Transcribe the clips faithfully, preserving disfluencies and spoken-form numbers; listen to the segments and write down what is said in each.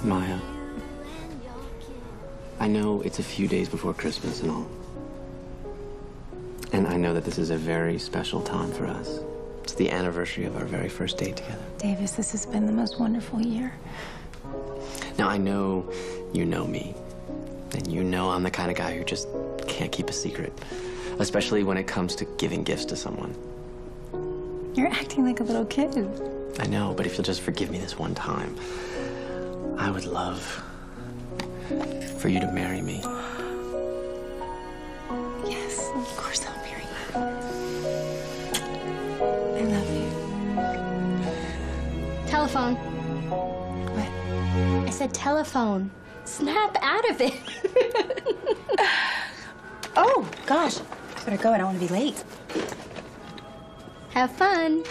Maya, I know it's a few days before Christmas and all. And I know that this is a very special time for us. It's the anniversary of our very first date together. Davis, this has been the most wonderful year. Now, I know you know me. And you know I'm the kind of guy who just can't keep a secret. Especially when it comes to giving gifts to someone. You're acting like a little kid. I know, but if you'll just forgive me this one time, I would love for you to marry me. Yes, of course I'll marry you. I love you. Telephone. What? I said telephone. Snap out of it. Oh, gosh. I better go. I don't want to be late. Have fun.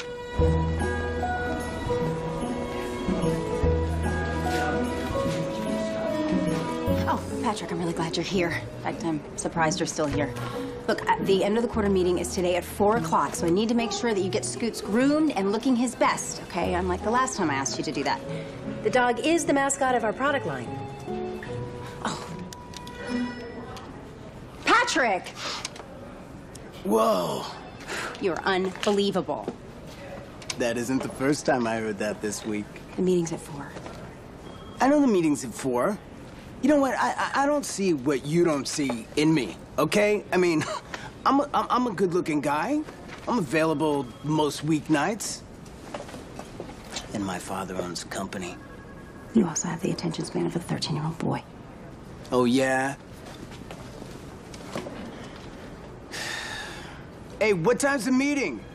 Oh, Patrick, I'm really glad you're here. In fact, I'm surprised you're still here. Look, uh, the end of the quarter meeting is today at four o'clock, so I need to make sure that you get Scoots groomed and looking his best, okay? Unlike the last time I asked you to do that. The dog is the mascot of our product line. Oh. Patrick! Whoa. You're unbelievable. That isn't the first time I heard that this week. The meeting's at four. I know the meeting's at four. You know what? I, I I don't see what you don't see in me. Okay? I mean, I'm a, I'm I'm a good-looking guy. I'm available most weeknights. And my father owns a company. You also have the attention span of a thirteen-year-old boy. Oh yeah. Hey, what time's the meeting?